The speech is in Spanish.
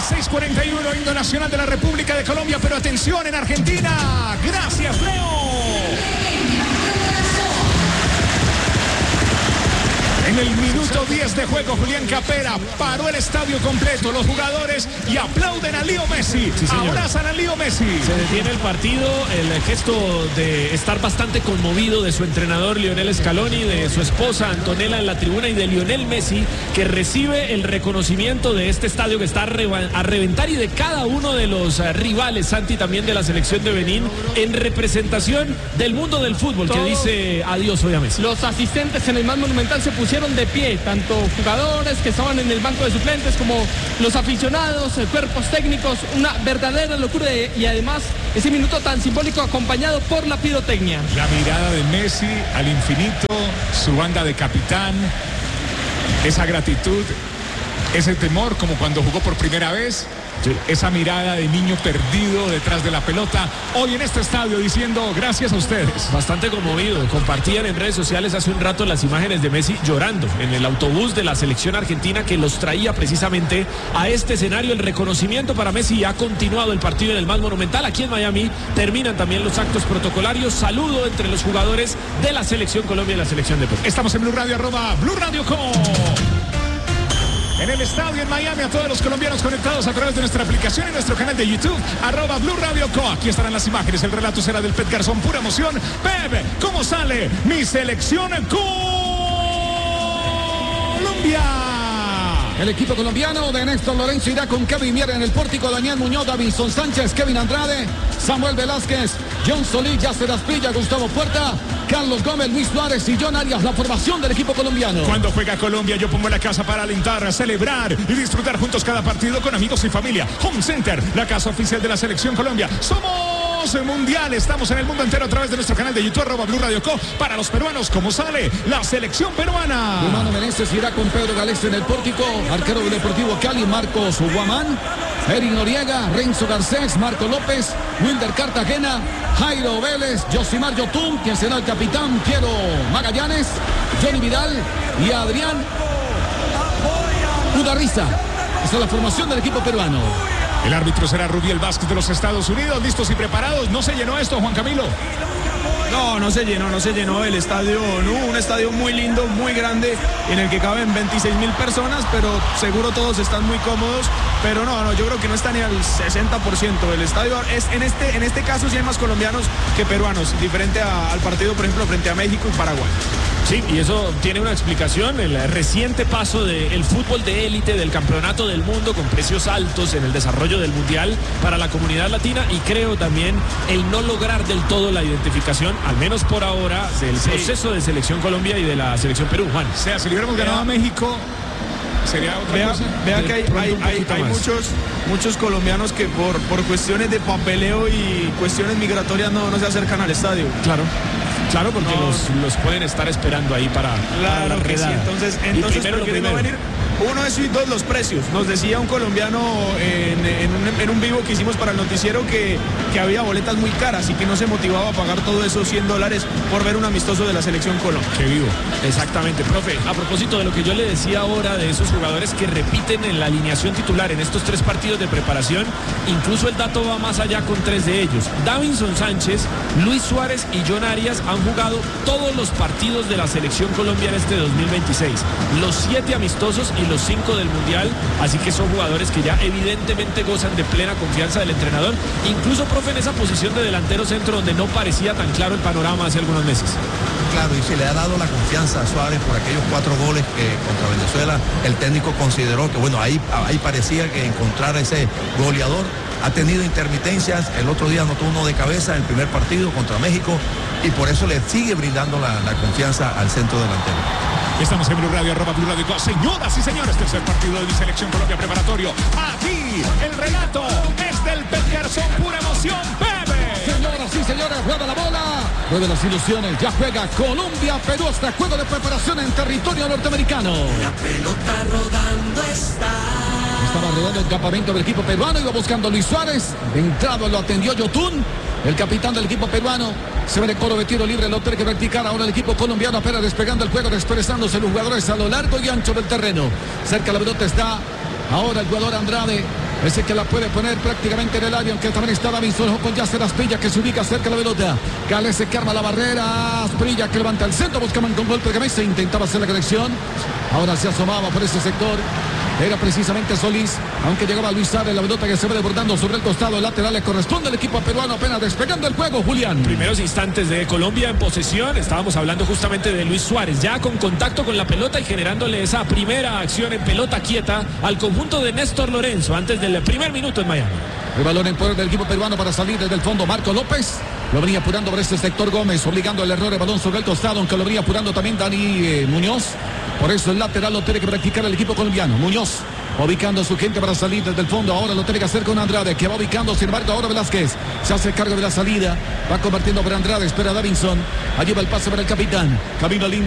6:41, himno nacional de la República de Colombia, pero atención en Argentina. Gracias, Leo. En el minuto 10 de juego, Julián Capera paró el estadio completo, los jugadores, y aplauden a Leo Messi. Sí, abrazan a Leo Messi. Se detiene el partido, el gesto de estar bastante conmovido de su entrenador Lionel Scaloni, de su esposa Antonella en la tribuna y de Lionel Messi, que recibe el reconocimiento de este estadio que está a reventar, y de cada uno de los rivales, Santi, también de la selección de Benín, en representación del mundo del fútbol, que dice adiós hoy a Messi. Los asistentes en el más monumental se pusieron de pie, tanto jugadores que estaban en el banco de suplentes como los aficionados, cuerpos técnicos, una verdadera locura, y además ese minuto tan simbólico acompañado por la pirotecnia. La mirada de Messi al infinito, su banda de capitán, esa gratitud, ese temor como cuando jugó por primera vez. Sí. Esa mirada de niño perdido detrás de la pelota, hoy en este estadio diciendo gracias a ustedes. Bastante conmovido. Compartían en redes sociales hace un rato las imágenes de Messi llorando en el autobús de la selección argentina que los traía precisamente a este escenario. El reconocimiento para Messi, ha continuado el partido en el más monumental. Aquí en Miami terminan también los actos protocolarios. Saludo entre los jugadores de la selección Colombia y la selección de Perú. Estamos en Blue Radio, @BlueRadio.com. En el estadio en Miami, a todos los colombianos conectados a través de nuestra aplicación y nuestro canal de YouTube, @BlueRadio.co. Aquí estarán las imágenes, el relato será del Pet Garzón, pura emoción. Pepe, ¿cómo sale mi selección Colombia? El equipo colombiano de Néstor Lorenzo irá con Kevin Mier en el pórtico, Daniel Muñoz, Davinson Sánchez, Kevin Andrade, Samuel Velázquez, John Solís, Yacer Asprilla, Gustavo Puerta, Carlos Gómez, Luis Suárez y John Arias, la formación del equipo colombiano. Cuando juega Colombia, yo pongo la casa para alentar, celebrar y disfrutar juntos cada partido con amigos y familia. Home Center, la casa oficial de la selección Colombia. Somos mundial, estamos en el mundo entero a través de nuestro canal de YouTube, @BlueRadio.co. Para los peruanos, ¿cómo sale la selección peruana? Humano Meneses irá con Pedro Galés en el pórtico, arquero del Deportivo Cali, Marcos Guamán, Eric Noriega, Renzo Garcés, Marco López, Wilder Cartagena, Jairo Vélez, Josimar Yotun, quien será el capitán, Piero Magallanes, Johnny Vidal y Adrián Udarriza. Esa es la formación del equipo peruano. El árbitro será Rubiel Vázquez de los Estados Unidos, listos y preparados. ¿No se llenó esto, Juan Camilo? No se llenó el estadio, un estadio muy lindo, muy grande, en el que caben 26,000 personas, pero seguro todos están muy cómodos, pero no, yo creo que no está ni al 60%. El estadio es, en este caso sí hay más colombianos que peruanos, diferente al partido, por ejemplo, frente a México y Paraguay. Sí, y eso tiene una explicación, el reciente paso del fútbol de élite, del campeonato del mundo con precios altos en el desarrollo del mundial para la comunidad latina, y creo también el no lograr del todo la identificación, al menos por ahora, del proceso de selección Colombia y de la selección Perú. Juan. O sea, si le hubiéramos ganado a México, sería otra cosa. Vea que hay muchos colombianos que por cuestiones de papeleo y cuestiones migratorias no se acercan al estadio. Claro, porque los pueden estar esperando ahí para la redada. Sí, entonces prefieren no venir. Uno, eso, y dos, los precios. Nos decía un colombiano en un vivo que hicimos para el noticiero que había boletas muy caras y que no se motivaba a pagar todo eso, $100 por ver un amistoso de la selección Colombia. Qué vivo. Exactamente, profe. A propósito de lo que yo le decía ahora de esos jugadores que repiten en la alineación titular en estos 3 partidos de preparación, incluso el dato va más allá con 3 de ellos. Davinson Sánchez, Luis Suárez y John Arias han jugado todos los partidos de la selección Colombia en este 2026. Los 7 amistosos y los 5 del mundial, así que son jugadores que ya evidentemente gozan de plena confianza del entrenador, incluso, profe, en esa posición de delantero centro donde no parecía tan claro el panorama hace algunos meses. Claro, y se le ha dado la confianza a Suárez por aquellos 4 goles que contra Venezuela el técnico consideró que ahí parecía que encontrar ese goleador. Ha tenido intermitencias, el otro día anotó uno de cabeza en el primer partido contra México, y por eso le sigue brindando la confianza al centro delantero. Estamos en Blue Radio, @BlueRadio. Señoras y señores, tercer partido de mi selección Colombia preparatorio. Aquí el relato es del Pet Garzón, pura emoción, Pepe. Señoras y señores, juega la bola, juega las ilusiones, ya juega Colombia, Perú, hasta juego de preparación en territorio norteamericano. La pelota rodando está. Estaba rodando el campamento del equipo peruano, iba buscando a Luis Suárez, de entrada lo atendió Yotun, el capitán del equipo peruano. Se ve el coro de tiro libre, lo tiene que practicar ahora el equipo colombiano, apenas despegando el juego, expresándose los jugadores a lo largo y ancho del terreno. Cerca la pelota está ahora el jugador Andrade, Ese que la puede poner prácticamente en el área, aunque también está Davinson con Yasser Asprilla, que se ubica cerca de la pelota. Gales se arma la barrera. Asprilla que levanta el centro, buscaban con golpe de cabeza, intentaba hacer la conexión. Ahora se asomaba por ese sector. Era precisamente Solís, aunque llegaba Luis Suárez, la pelota que se va desbordando sobre el costado lateral, le corresponde al equipo peruano, apenas despegando el juego, Julián. Primeros instantes de Colombia en posesión, estábamos hablando justamente de Luis Suárez, ya con contacto con la pelota y generándole esa primera acción en pelota quieta al conjunto de Néstor Lorenzo antes del primer minuto en Miami. El balón en poder del equipo peruano para salir desde el fondo, Marco López. Lo venía apurando por este sector Gómez, obligando el error, el balón sobre el costado, aunque lo venía apurando también Dani Muñoz. Por eso el lateral lo tiene que practicar el equipo colombiano. Muñoz ubicando a su gente para salir desde el fondo. Ahora lo tiene que hacer con Andrade, que va ubicando, sin embargo, ahora Velázquez se hace cargo de la salida. Va convirtiendo por Andrade, espera Davinson. Allí va el pase para el capitán. Camino lindo.